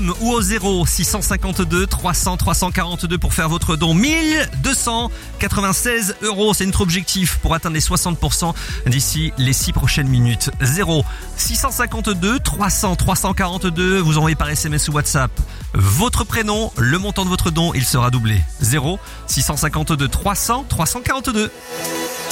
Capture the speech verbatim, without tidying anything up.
com ou au zéro six cent cinquante-deux trois cents trois cent quarante-deux pour faire votre don. mille deux cent quatre-vingt-seize euros, c'est notre objectif pour atteindre les soixante pour cent d'ici les six prochaines minutes. zéro six cent cinquante-deux trois cents trois cent quarante-deux, vous envoyez par S M S ou WhatsApp votre prénom, le montant de votre don, il sera doublé. zéro six cent cinquante-deux trois cents trois cent quarante-deux.